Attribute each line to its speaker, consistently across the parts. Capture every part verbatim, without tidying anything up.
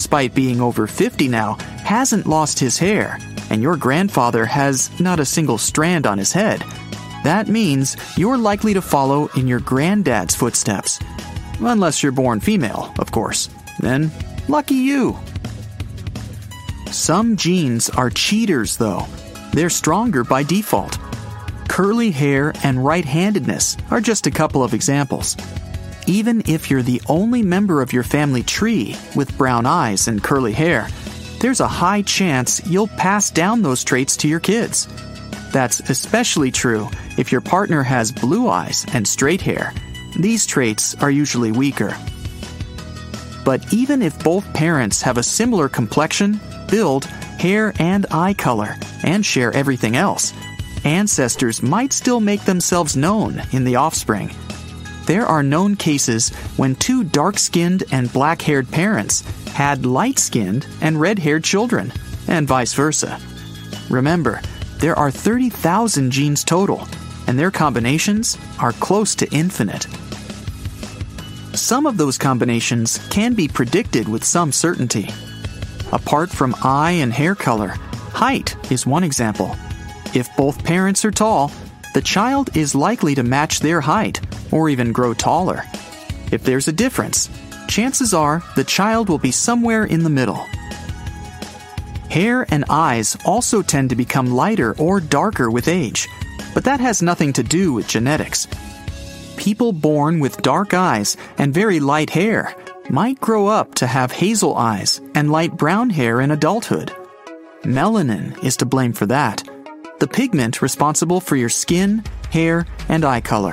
Speaker 1: despite being over fifty now, hasn't lost his hair, and your grandfather has not a single strand on his head, that means you're likely to follow in your granddad's footsteps. Unless you're born female, of course. Then, lucky you. Some genes are cheaters, though. They're stronger by default. Curly hair and right-handedness are just a couple of examples. Even if you're the only member of your family tree with brown eyes and curly hair, there's a high chance you'll pass down those traits to your kids. That's especially true if your partner has blue eyes and straight hair. These traits are usually weaker. But even if both parents have a similar complexion, build, hair, and eye color, and share everything else, ancestors might still make themselves known in the offspring. There are known cases when two dark-skinned and black-haired parents had light-skinned and red-haired children, and vice versa. Remember, there are thirty thousand genes total, and their combinations are close to infinite. Some of those combinations can be predicted with some certainty. Apart from eye and hair color, height is one example. If both parents are tall, the child is likely to match their height or even grow taller. If there's a difference, chances are the child will be somewhere in the middle. Hair and eyes also tend to become lighter or darker with age, but that has nothing to do with genetics. People born with dark eyes and very light hair might grow up to have hazel eyes and light brown hair in adulthood. Melanin is to blame for that, the pigment responsible for your skin, hair, and eye color.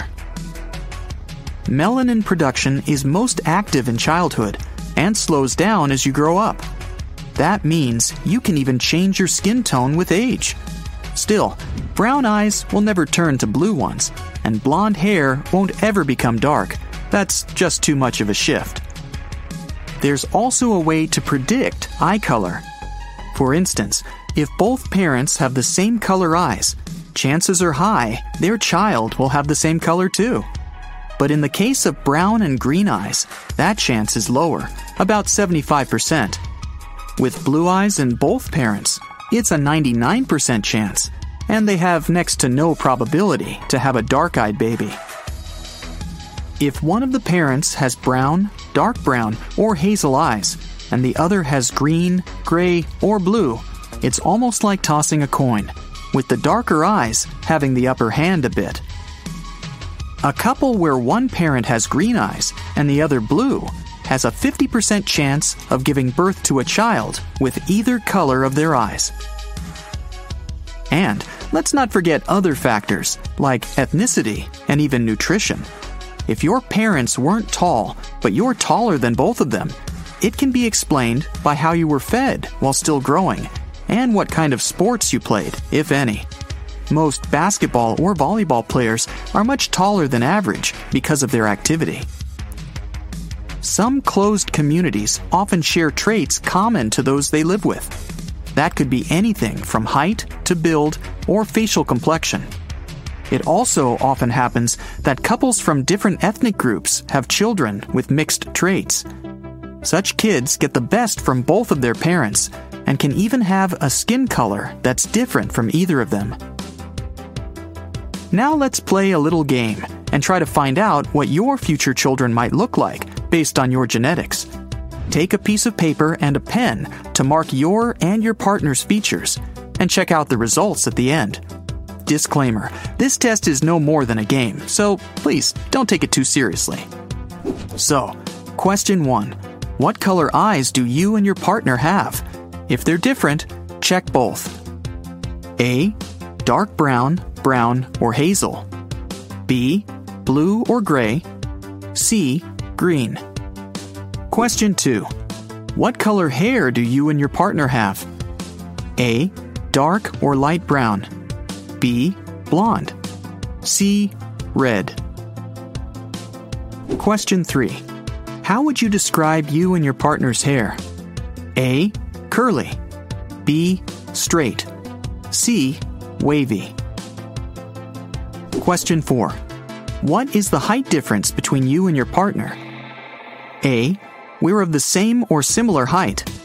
Speaker 1: Melanin production is most active in childhood and slows down as you grow up. That means you can even change your skin tone with age. Still, brown eyes will never turn to blue ones, and blonde hair won't ever become dark. That's just too much of a shift. There's also a way to predict eye color. For instance, if both parents have the same color eyes, chances are high their child will have the same color too. But in the case of brown and green eyes, that chance is lower, about seventy-five percent. With blue eyes in both parents, it's a ninety-nine percent chance, and they have next to no probability to have a dark-eyed baby. If one of the parents has brown, dark brown, or hazel eyes, and the other has green, gray, or blue, it's almost like tossing a coin, with the darker eyes having the upper hand a bit. A couple where one parent has green eyes and the other blue has a fifty percent chance of giving birth to a child with either color of their eyes. And let's not forget other factors like ethnicity and even nutrition. If your parents weren't tall, but you're taller than both of them, it can be explained by how you were fed while still growing and what kind of sports you played, if any. Most basketball or volleyball players are much taller than average because of their activity. Some closed communities often share traits common to those they live with. That could be anything from height to build or facial complexion. It also often happens that couples from different ethnic groups have children with mixed traits. Such kids get the best from both of their parents and can even have a skin color that's different from either of them. Now let's play a little game and try to find out what your future children might look like based on your genetics. Take a piece of paper and a pen to mark your and your partner's features and check out the results at the end. Disclaimer, this test is no more than a game, so please don't take it too seriously. So, question one. What color eyes do you and your partner have? If they're different, check both. A. Dark brown, brown, or hazel. B. Blue or gray. C. Green. Question two. What color hair do you and your partner have? A. Dark or light brown. B. Blonde. C. Red. Question three. How would you describe you and your partner's hair? A. Curly. B. Straight. C. Wavy. Question four. What is the height difference between you and your partner? A. We're of the same or similar height.